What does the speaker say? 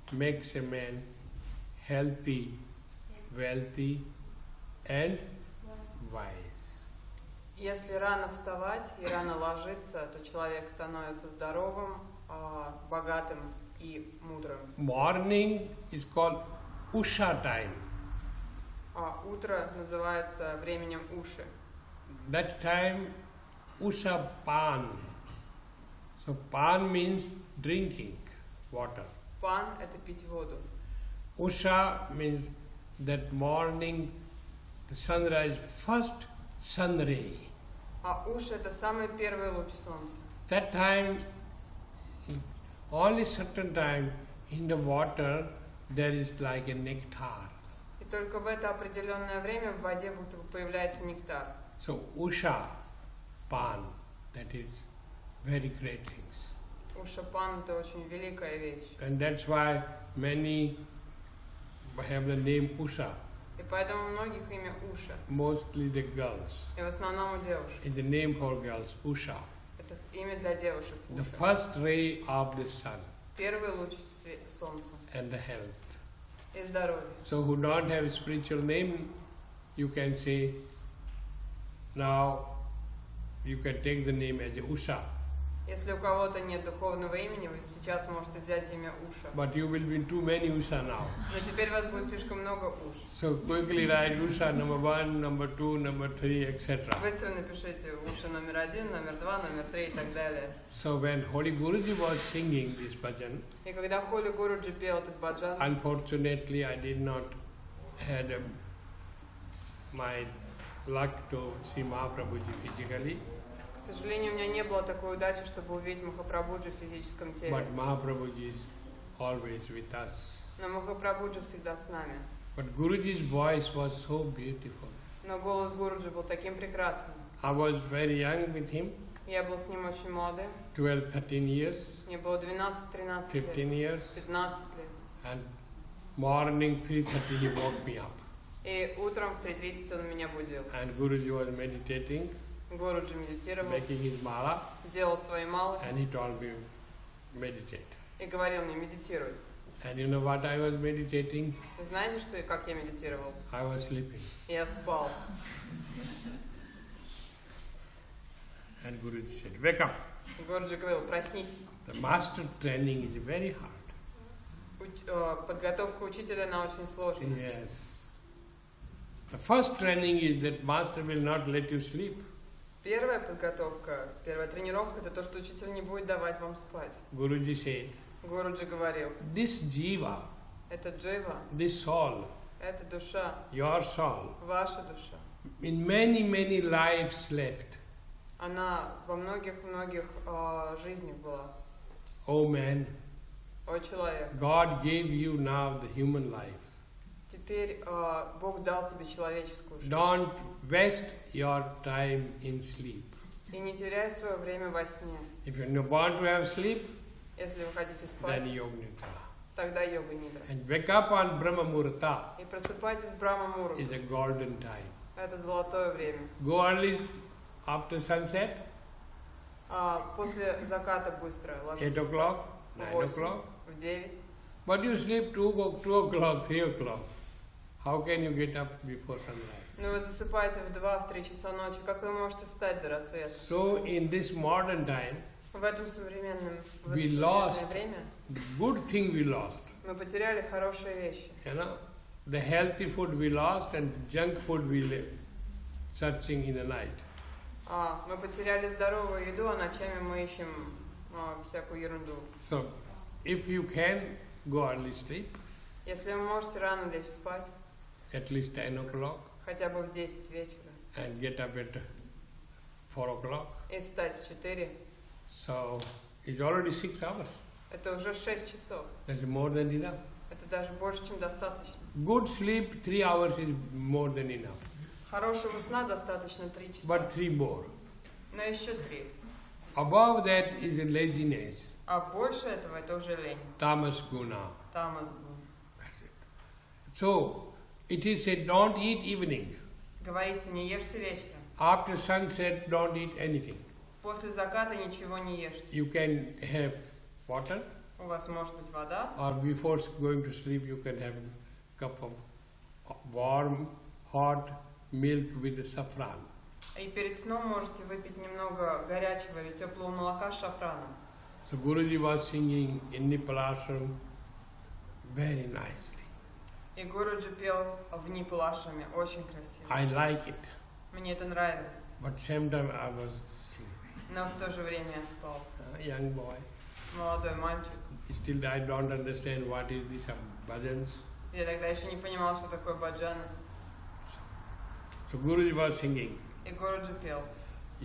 makes a man healthy, wealthy and wise. Если рано вставать и рано ложиться, то человек становится здоровым, богатым и мудрым. Morning is called Usha time. А утро называется временем Уши. That time Usha Pan. So Pan means drinking water. Пан – это пить воду. Usha means that morning, the sunrise, first sun ray. А Уши – это самый первый луч солнца. That time, only certain time in the water there is like a nectar. И только в это определенное время в воде будто бы появляется нектар. So Usha Pan, that is very great things. Уша Пан – это очень великая вещь. And that's why many have the name Usha. И поэтому у многих имя Уша. Mostly the girls. И в основном у девушек. It's the name for girls, Usha. Это имя для девушек. The Уша. first ray of the sun Первый луч солнца. and the health. И здоровье. So who don't have a spiritual name, you can say, now you can take the name as Usha. Если у кого-то нет духовного имени, вы сейчас можете взять имя Уша. But you will be too many Usha now. Но теперь у вас будет слишком много Уш. So quickly write Usha number 1, number 2, number 3, etc. Быстро напишите Уша номер 1, номер 2, номер 3 и так далее. So when Holy Guruji was singing this bhajan, И когда Холи Гуруджи пел этот баджан, unfortunately I did not had my luck to see Mahaprabhuji physically, к сожалению, у меня не было такой удачи, чтобы увидеть Махапрабхуджи в физическом теле. but Mahaprabhuji is always with us. Но Махапрабхуджи всегда с нами. But Guruji's voice was so beautiful. Но голос Гуруджи был таким прекрасным. I was very young with him, Я был с ним очень молодым. 12-13 years, Мне было 12-13 15 лет. years, 15 лет. and morning 3:30 he woke me up. И утром в 3:30 он меня будил. And Guruji was meditating, Гуруджи медитировал, making his mala, делал свои малы and he told me, meditate. и говорил мне, медитируй. And you know what I was meditating? Вы знаете, что и как я медитировал? I was sleeping. Я спал. And Guruji said, wake up. Гуруджи говорил, проснись. The master training is very hard. Подготовка учителя, она очень сложная. Yes. The first training is that master will not let you sleep. Первая подготовка, первая тренировка – это то, что учитель не будет давать вам спать. Guruji said, Гуруджи говорил, this jiva, это джива, this soul, это душа, your soul, ваша душа. in many lives left. Она во многих-многих жизнях была. Oh man, О, человек, God gave you now the human life. теперь Бог дал тебе человеческую жизнь. Don't waste your time in sleep. И не теряй свое время во сне. If you want to have sleep, Если вы хотите спать, then yoga nidra. тогда йога нидра. And wake up on Brahma Muhurta И просыпайтесь в Брахма Муру. is a golden time. Это золотое время. Go early after sunset, После заката быстро 8 ложитесь спать. o'clock, В 9 8, o'clock. в 9. But you sleep 2 o'clock, 3 o'clock. How can you get up before sunrise? Ну вы засыпаете в 2-3 часа ночи. Как вы можете встать до рассвета? So in this modern time, В это современное we lost, время the good thing we lost. мы потеряли хорошие вещи. You know, the healthy food we lost and junk food we live, searching in the night. Мы потеряли здоровую еду, а ночами мы ищем всякую ерунду. So if you can go early sleep, Если вы можете рано лечь спать, at least 10 o'clock, хотя бы в 10 вечера, and get up at 4 o'clock, и встать в 4, so it's already 6 hours. это уже 6 часов. That's more than enough. Это даже больше, чем достаточно. Good sleep, 3 hours is more than enough. Хорошего сна достаточно 3 часа. But 3 more. Но еще 3. Above that is a laziness, А больше этого это уже лень. tamas guna. Тамас гун. That's it. So it is said, don't eat evening. Говорите, не ешьте вечером. After sunset, don't eat anything. После заката ничего не ешьте. You can have water, У вас может быть вода, or before going to sleep you can have a cup of warm, hot milk with saffron. и перед сном можете выпить немного горячего или теплого молока с шафраном. So Guruji was singing Inni Palashram very nicely. И Гуруджи пел в Нипалашами очень красиво. I like it, Мне это нравилось, but same time I was sleeping. но в то же время я спал. A young boy. Молодой мальчик. Still I don't understand what is this bhajans. Я тогда еще не понимал, что такое баджаны. So Guruji was singing. И Гуруджи пел.